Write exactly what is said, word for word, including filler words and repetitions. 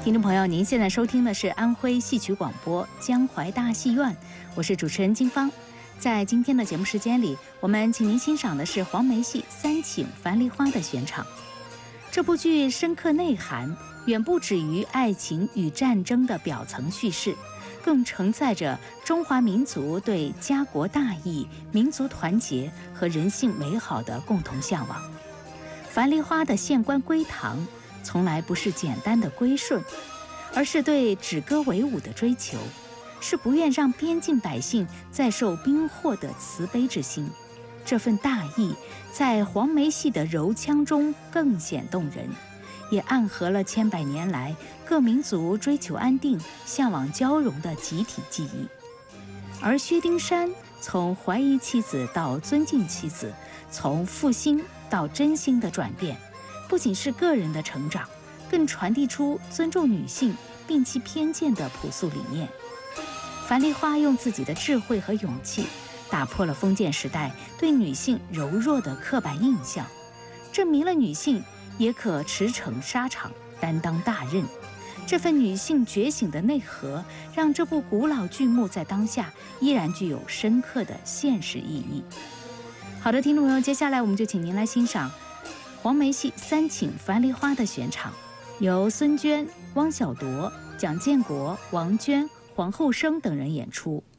听众朋友，您现在收听的是安徽戏曲广播江淮大戏院，我是主持人金芳。在今天的节目时间里，我们请您欣赏的是黄梅戏《三请樊梨花》的选场。这部剧深刻内涵，远不止于爱情与战争的表层叙事，更承载着中华民族对家国大义、民族团结和人性美好的共同向往。樊梨花的县官归堂，从来不是简单的归顺，而是对止戈为武的追求，是不愿让边境百姓再受兵祸的慈悲之心。这份大义在黄梅戏的柔腔中更显动人，也暗合了千百年来各民族追求安定、向往交融的集体记忆。而薛丁山从怀疑妻子到尊敬妻子，从负心到真心的转变，不仅是个人的成长，更传递出尊重女性、摒弃偏见的朴素理念。樊梨花用自己的智慧和勇气，打破了封建时代对女性柔弱的刻板印象，证明了女性也可驰骋沙场，担当大任。这份女性觉醒的内核，让这部古老剧目在当下依然具有深刻的现实意义。好的，听众朋友，接下来我们就请您来欣赏黄梅戏《三请樊梨花》的选场，由孙娟、汪小铎、蒋建国、王娟、黄后生等人演出。